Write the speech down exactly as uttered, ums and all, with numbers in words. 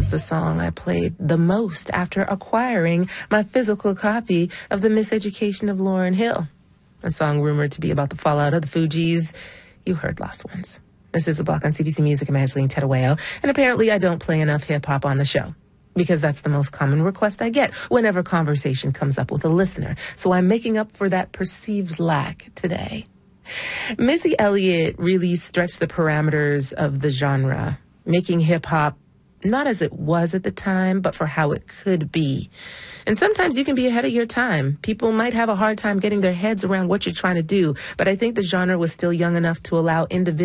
the song I played the most after acquiring my physical copy of The Miseducation of Lauryn Hill, a song rumored to be about the fallout of the Fugees. You heard Lost Ones. This is a block on C B C Music. I'm Angeline Tedaweo, and apparently I don't play enough hip-hop on the show, because that's the most common request I get whenever conversation comes up with a listener. So I'm making up for that perceived lack today. Missy Elliott really stretched the parameters of the genre, making hip-hop not as it was at the time, but for how it could be. And sometimes you can be ahead of your time. People might have a hard time getting their heads around what you're trying to do, but I think the genre was still young enough to allow individuals